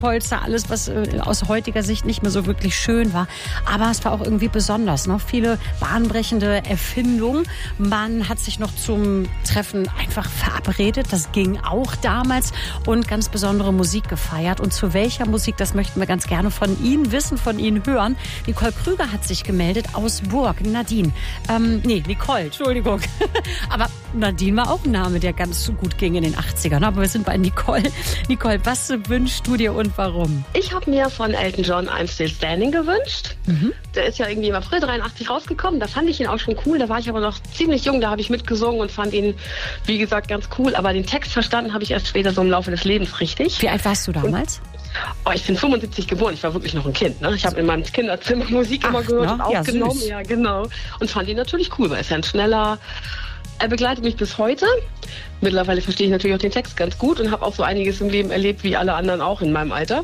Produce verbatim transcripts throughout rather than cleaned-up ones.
Polster, alles, was äh, aus heutiger Sicht nicht mehr so wirklich schön war. Aber es war auch irgendwie besonders. Ne? Viele bahnbrechende Erfindungen. Man hat sich noch zum Treffen einfach verabredet. Das ging auch damals. Und ganz besondere Musik gefeiert. Und zu welcher Musik, das möchten wir ganz gerne von Ihnen wissen, von Ihnen hören. Nicole Krüger hat sich gemeldet aus Burg. Nadine. Ähm, nee, Nicole, Entschuldigung. Aber Nadine war auch ein Name, der ganz gut ging in den achtzigern. Aber wir sind bei Nicole. Nicole, was wünschst du dir und warum? Ich habe mir von Elton John I'm Still Standing gewünscht. Mhm. Der ist ja irgendwie im April dreiundachtzig rausgekommen. Da fand ich ihn auch schon cool. Da war ich aber noch ziemlich jung. Da habe ich mitgesungen und fand ihn, wie gesagt, ganz cool. Aber den Text verstanden habe ich erst später so im Laufe des Lebens richtig. Wie alt warst du damals? Und, oh, ich bin fünfundsiebzig geboren. Ich war wirklich noch ein Kind. Ne? Ich habe in meinem Kinderzimmer Musik Ach, immer gehört ne? und aufgenommen. Ja, ja, genau. Und fand ihn natürlich cool, weil er ist ja ein schneller... Er begleitet mich bis heute. Mittlerweile verstehe ich natürlich auch den Text ganz gut und habe auch so einiges im Leben erlebt, wie alle anderen auch in meinem Alter.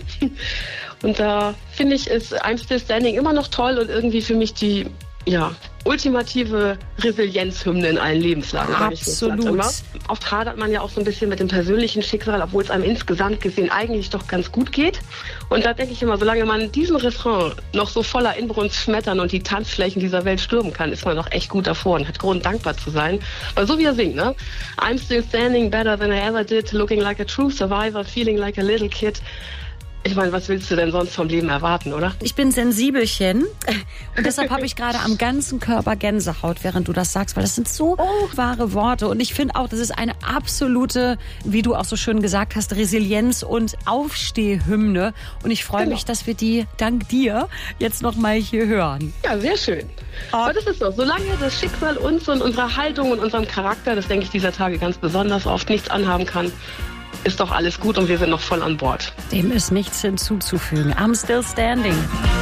Und da finde ich, ist I'm Still Standing immer noch toll und irgendwie für mich die ja, ultimative Resilienzhymne in allen Lebenslagen. Absolut. Immer. Oft hadert man ja auch so ein bisschen mit dem persönlichen Schicksal, obwohl es einem insgesamt gesehen eigentlich doch ganz gut geht. Und da denke ich immer, solange man diesen Refrain noch so voller Inbrunst schmettern und die Tanzflächen dieser Welt stürmen kann, ist man noch echt gut davor und hat Grund, dankbar zu sein. Weil so wie er singt, ne? I'm still standing better than I ever did, looking like a true survivor, feeling like a little kid. Ich meine, was willst du denn sonst vom Leben erwarten, oder? Ich bin Sensibelchen und deshalb habe ich gerade am ganzen Körper Gänsehaut, während du das sagst, weil das sind so oh. wahre Worte und ich finde auch, das ist eine absolute, wie du auch so schön gesagt hast, Resilienz- und Aufstehhymne und ich freue genau. mich, dass wir die dank dir jetzt noch mal hier hören. Ja, sehr schön. Oh. Aber das ist so, solange das Schicksal uns und unserer Haltung und unserem Charakter, das denke ich dieser Tage ganz besonders oft, nichts anhaben kann, ist doch alles gut und wir sind noch voll an Bord. Dem ist nichts hinzuzufügen. I'm still standing.